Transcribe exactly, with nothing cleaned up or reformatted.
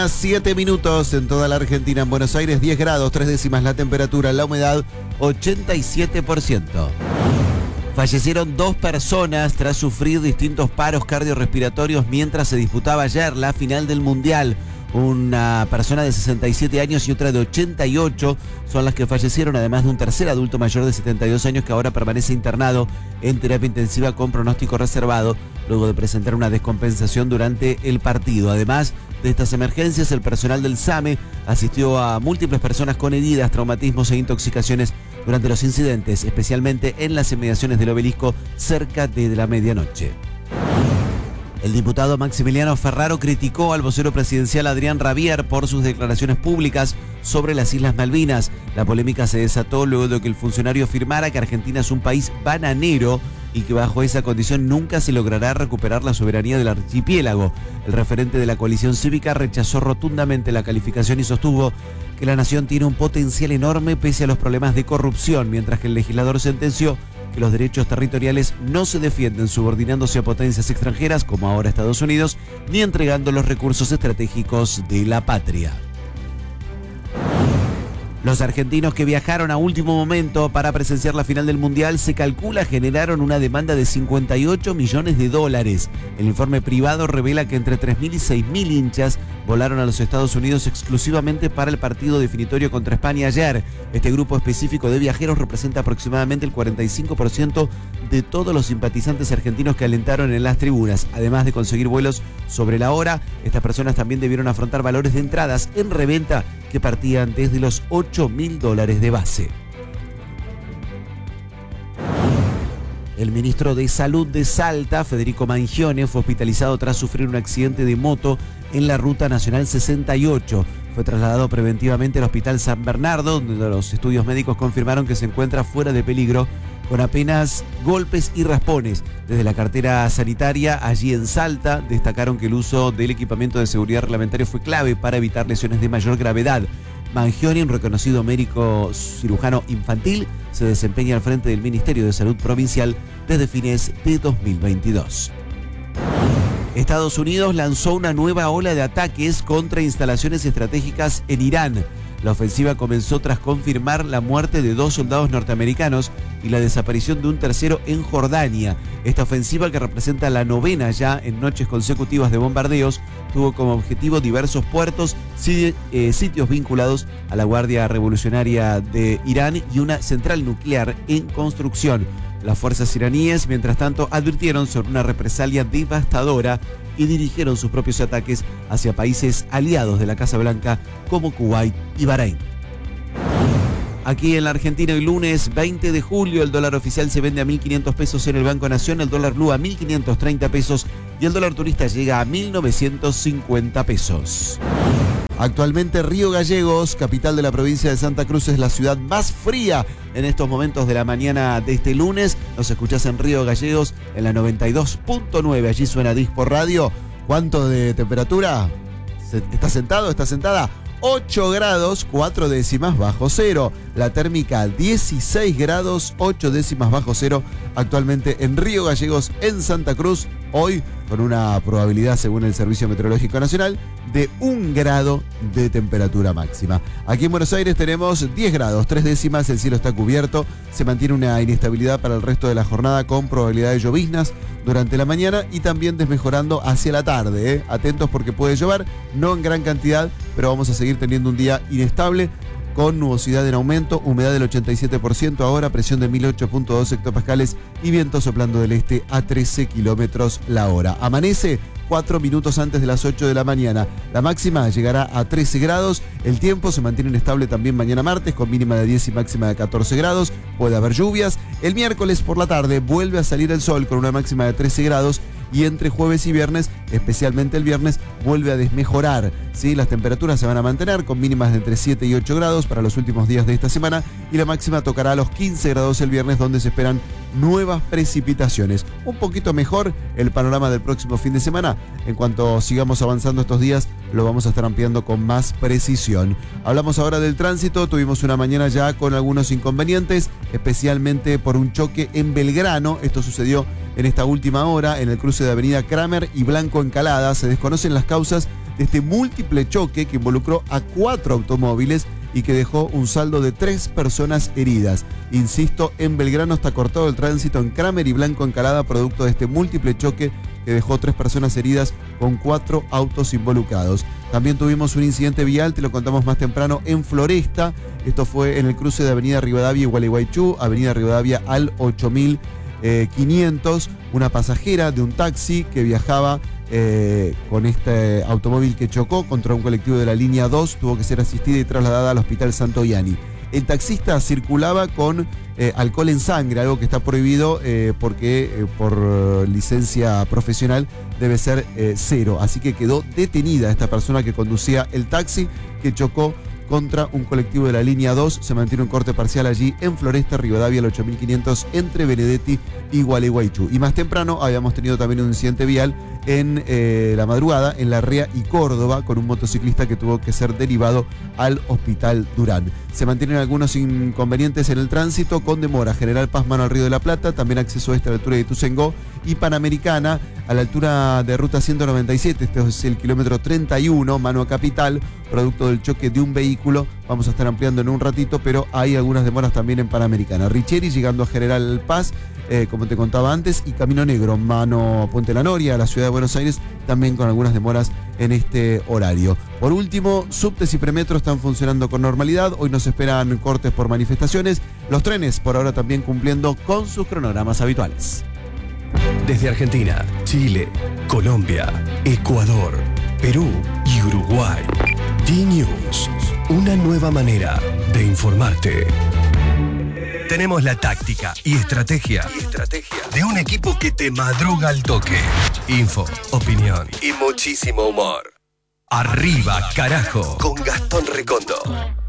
Siete minutos en toda la Argentina. En Buenos Aires, diez grados, tres décimas la temperatura, la humedad, ochenta y siete por ciento. Fallecieron dos personas tras sufrir distintos paros cardiorrespiratorios mientras se disputaba ayer la final del Mundial. Una persona de sesenta y siete años y otra de ochenta y ocho son las que fallecieron, además de un tercer adulto mayor de setenta y dos años que ahora permanece internado en terapia intensiva con pronóstico reservado, luego de presentar una descompensación durante el partido. Además de estas emergencias, el personal del SAME asistió a múltiples personas con heridas, traumatismos e intoxicaciones durante los incidentes, especialmente en las inmediaciones del Obelisco cerca de la medianoche. El diputado Maximiliano Ferraro criticó al vocero presidencial Adrián Rabier por sus declaraciones públicas sobre las Islas Malvinas. La polémica se desató luego de que el funcionario afirmara que Argentina es un país bananero y que bajo esa condición nunca se logrará recuperar la soberanía del archipiélago. El referente de la coalición cívica rechazó rotundamente la calificación y sostuvo que la nación tiene un potencial enorme pese a los problemas de corrupción, mientras que el legislador sentenció que los derechos territoriales no se defienden subordinándose a potencias extranjeras como ahora Estados Unidos, ni entregando los recursos estratégicos de la patria. Los argentinos que viajaron a último momento para presenciar la final del Mundial se calcula generaron una demanda de cincuenta y ocho millones de dólares. El informe privado revela que entre tres mil y seis mil hinchas volaron a los Estados Unidos exclusivamente para el partido definitorio contra España ayer. Este grupo específico de viajeros representa aproximadamente el cuarenta y cinco por ciento de todos los simpatizantes argentinos que alentaron en las tribunas. Además de conseguir vuelos sobre la hora, estas personas también debieron afrontar valores de entradas en reventa que partían desde los ocho mil dólares de base. El ministro de Salud de Salta, Federico Mangione, fue hospitalizado tras sufrir un accidente de moto en la Ruta Nacional sesenta y ocho. Fue trasladado preventivamente al Hospital San Bernardo, donde los estudios médicos confirmaron que se encuentra fuera de peligro, con apenas golpes y raspones. Desde la cartera sanitaria allí en Salta destacaron que el uso del equipamiento de seguridad reglamentario fue clave para evitar lesiones de mayor gravedad. Mangione, un reconocido médico cirujano infantil, se desempeña al frente del Ministerio de Salud Provincial desde fines de dos mil veintidós. Estados Unidos lanzó una nueva ola de ataques contra instalaciones estratégicas en Irán. La ofensiva comenzó tras confirmar la muerte de dos soldados norteamericanos y la desaparición de un tercero en Jordania. Esta ofensiva, que representa la novena ya en noches consecutivas de bombardeos, tuvo como objetivo diversos puertos, sitios vinculados a la Guardia Revolucionaria de Irán y una central nuclear en construcción. Las fuerzas iraníes, mientras tanto, advirtieron sobre una represalia devastadora y dirigieron sus propios ataques hacia países aliados de la Casa Blanca como Kuwait y Bahrein. Aquí en la Argentina, el lunes veinte de julio, el dólar oficial se vende a mil quinientos pesos en el Banco Nación, el dólar blue a mil quinientos treinta pesos y el dólar turista llega a mil novecientos cincuenta pesos. Actualmente Río Gallegos, capital de la provincia de Santa Cruz, es la ciudad más fría en estos momentos de la mañana de este lunes. Nos escuchás en Río Gallegos en la noventa y dos punto nueve, allí suena Dispo Radio. ¿Cuánto de temperatura? ¿Estás sentado? ¿Estás sentada? ocho grados, cuatro décimas bajo cero. La térmica dieciséis grados, ocho décimas bajo cero. Actualmente en Río Gallegos, en Santa Cruz. Hoy con una probabilidad, según el Servicio Meteorológico Nacional, de un grado de temperatura máxima. Aquí en Buenos Aires tenemos diez grados, tres décimas, el cielo está cubierto. Se mantiene una inestabilidad para el resto de la jornada con probabilidad de lloviznas durante la mañana y también desmejorando hacia la tarde. ¿eh? Atentos porque puede llover, no en gran cantidad, pero vamos a seguir teniendo un día inestable, con nubosidad en aumento, humedad del ochenta y siete por ciento ahora, presión de mil ocho punto dos hectopascales y viento soplando del este a trece kilómetros la hora. Amanece cuatro minutos antes de las ocho de la mañana. La máxima llegará a trece grados. El tiempo se mantiene inestable también mañana martes, con mínima de diez y máxima de catorce grados. Puede haber lluvias. El miércoles por la tarde vuelve a salir el sol con una máxima de trece grados. Y entre jueves y viernes, especialmente el viernes, vuelve a desmejorar. ¿sí? Las temperaturas se van a mantener con mínimas de entre siete y ocho grados para los últimos días de esta semana. Y la máxima tocará a los quince grados el viernes, donde se esperan nuevas precipitaciones. Un poquito mejor el panorama del próximo fin de semana. En cuanto sigamos avanzando estos días, lo vamos a estar ampliando con más precisión. Hablamos ahora del tránsito. Tuvimos una mañana ya con algunos inconvenientes, especialmente por un choque en Belgrano. Esto sucedió en esta última hora en el cruce de Avenida Kramer y Blanco Encalada. Se desconocen las causas de este múltiple choque que involucró a cuatro automóviles y que dejó un saldo de tres personas heridas. Insisto, en Belgrano está cortado el tránsito en Kramer y Blanco Encalada, producto de este múltiple choque que dejó tres personas heridas con cuatro autos involucrados. También tuvimos un incidente vial, te lo contamos más temprano, en Floresta. Esto fue en el cruce de Avenida Rivadavia y Gualeguaychú, Avenida Rivadavia al ocho mil quinientos. Una pasajera de un taxi que viajaba eh, con este automóvil que chocó contra un colectivo de la línea dos, tuvo que ser asistida y trasladada al Hospital Santoyani. El taxista circulaba con eh, alcohol en sangre, algo que está prohibido eh, porque eh, por licencia profesional debe ser eh, cero. Así que quedó detenida esta persona que conducía el taxi que chocó contra un colectivo de la línea dos. Se mantiene un corte parcial allí en Floresta, Rivadavia, el ocho mil quinientos, entre Benedetti y Gualeguaychú. Y más temprano habíamos tenido también un incidente vial en eh, la madrugada en Larrea y Córdoba con un motociclista que tuvo que ser derivado al Hospital Durán. Se mantienen algunos inconvenientes en el tránsito con demora. General Paz, mano al Río de la Plata, también acceso este a la altura de Ituzaingó, y Panamericana a la altura de Ruta ciento noventa y siete, este es el kilómetro treinta y uno, mano a Capital, producto del choque de un vehículo. Vamos a estar ampliando en un ratito, pero hay algunas demoras también en Panamericana. Richeri llegando a General Paz, eh, como te contaba antes, y Camino Negro, mano a Puente La Noria, a la ciudad de Buenos Aires, también con algunas demoras en este horario. Por último, subtes y premetro están funcionando con normalidad. Hoy nos esperan cortes por manifestaciones. Los trenes por ahora también cumpliendo con sus cronogramas habituales. Desde Argentina, Chile, Colombia, Ecuador, Perú y Uruguay. D-News, una nueva manera de informarte. Tenemos la táctica y estrategia, y estrategia de un equipo que te madruga al toque. Info, opinión y muchísimo humor. Arriba, carajo, con Gastón Recondo.